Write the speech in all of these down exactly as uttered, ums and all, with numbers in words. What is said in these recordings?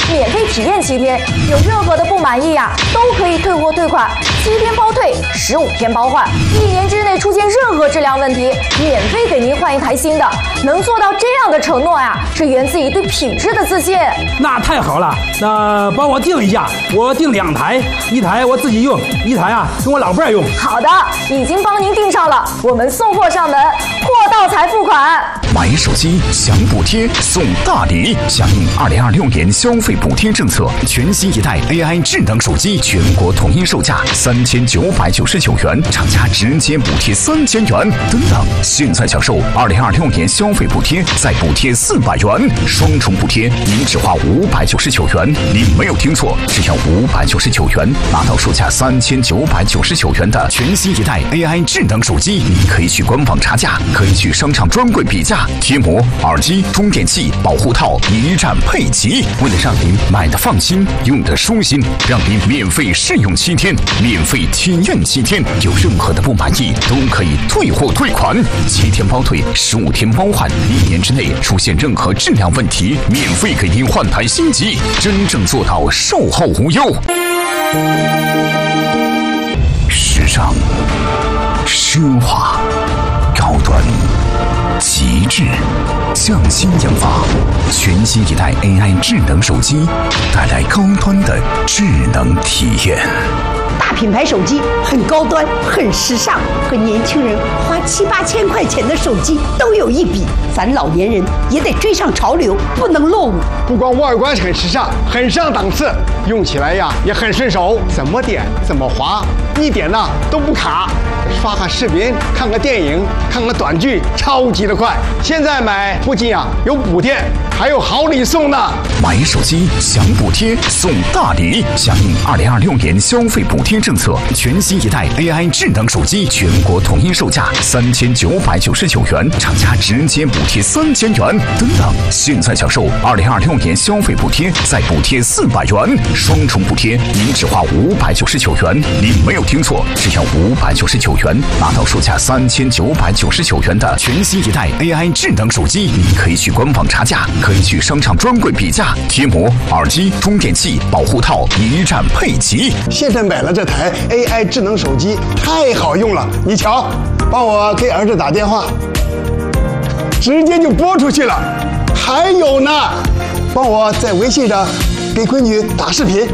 免费体验七天，有任何的不满意呀、啊，都可以退货退款，七天包退，十五天包换，一年之内出现任何质量问题，免费给您换一台新的。能做到这样的承诺呀、啊，是源自于对品质的自信。 那太好了，那帮我订一下，我订两台，一台我自己用，一台啊跟我老伴用。 好的，已经帮您订上了，我们送货上门，货到才付款。 买手机享补贴送大礼，响应二零二六年消费补贴政策，全新一代 A I 智能手机全国统一售价三千九百九十九元，厂家直接补贴三千元。等等，现在享受二零二六年消费补贴，再补贴四百元，双重补贴，您只花五百九十九元。您没有听错，只要五百九十九元，拿到售价三千九百九十九元的全新一代 A I 智能手机。你可以去官网查价，可以去商场专柜比价。贴膜、耳机、充电器、保护套一站配齐，为了让您买的放心，用的舒心，让您免费试用七天，免费体验七天，有任何的不满意都可以退货退款，七天包退，十五天包换，一年之内出现任何质量问题，免费给您换台新机，真正做到售后无忧。时尚、奢华、高端、极致，匠心研发，全新一代 A I 智能手机，带来高端的智能体验。 大品牌手机很高端，很时尚，和年轻人花七八千块钱的手机都有一比。咱老年人也得追上潮流，不能落伍。 不光外观很时尚，很上档次，用起来呀也很顺手，怎么点怎么滑，一点呢都不卡。刷个视频，看个电影，看个短剧，超级的快。现在买不仅啊有补贴，还有好礼送呢。 买手机享补贴送大礼，响应二零二六年消费补贴政策，全新一代 A I 智能手机全国统一售价三千九百九十九元，厂家直接补贴三千元。等等，现在享受二零二六年消费补贴，再补贴四百元，双重补贴，您只花五百九十九元。您没有听错，只要五百九十九元，拿到售价三千九百九十九元的全新一代 A I 智能手机。你可以去官网查价，可以去商场专柜比价，贴膜、耳机、充电器、保护套一站配齐。 现在买了这台 A I 智能手机，太好用了。你瞧，帮我给儿子打电话，直接就拨出去了。还有呢，帮我在微信上给闺女打视频。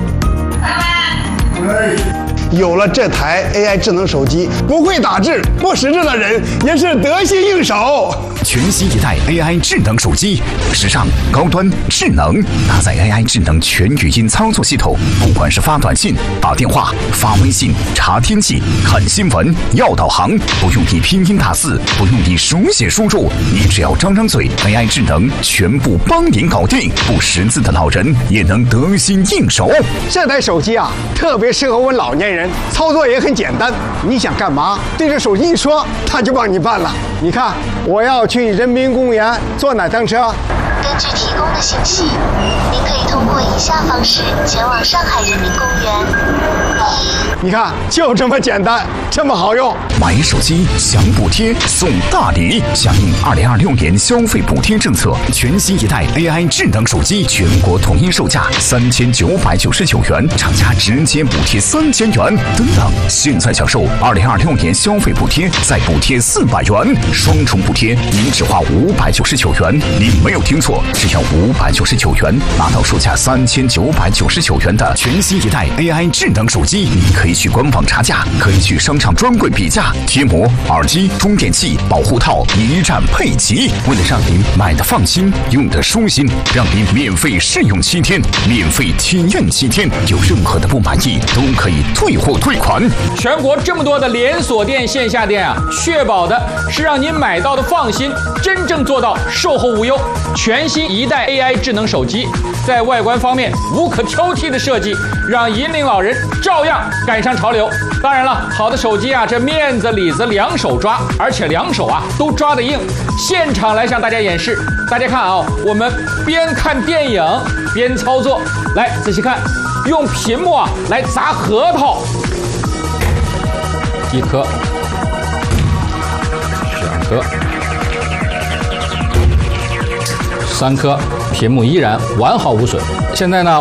有了这台 A I 智能手机，不会打字、不识字的人也是得心应手。 全新一代 A I 智能手机，时尚、高端、智能，搭载 A I 智能全语音操作系统，不管是发短信、打电话、发微信、查天气、看新闻、要导航，不用你拼音打字，不用你手写输入，你只要张张嘴 ，A I 智能全部帮您搞定。不识字的老人也能得心应手。 这台手机啊，特别适合我们老年人，操作也很简单。你想干嘛，对着手机一说，它就帮你办了。你看，我要去人民公园坐哪趟车？ 根据提供的信息，您可以通过以下方式前往上海人民公园。 你看，就这么简单，这么好用。 买手机享补贴送大礼，响应二零二六年消费补贴政策，全新一代 A I 智能手机全国统一售价三千九百九十九元，厂家直接补贴三千元。等等，现在享受二零二六年消费补贴，再补贴四百元，双重补贴，您只花五百九十九元。您没有听错，只要五百九十九元，拿到售价三千九百九十九元的全新一代 A I 智能手机。你可以去官网查价，可以去商场专柜比价，贴膜、耳机、充电器、保护套一站配齐。为了让您买的放心，用的舒心，让您免费试用七天，免费体验七天，有任何的不满意都可以退货退款。 全国这么多的连锁店、线下店啊，确保的是让您买到的放心，真正做到售后无忧。全新一代 A I 智能手机，在外观方面无可挑剔的设计，让引领老人照样赶上潮流。当然了，好的手机啊，这面子里子两手抓，而且两手啊都抓得硬。现场来向大家演示，大家看啊，我们边看电影边操作，来仔细看，用屏幕啊来砸核桃，一颗，两颗，三颗，屏幕依然完好无损。现在呢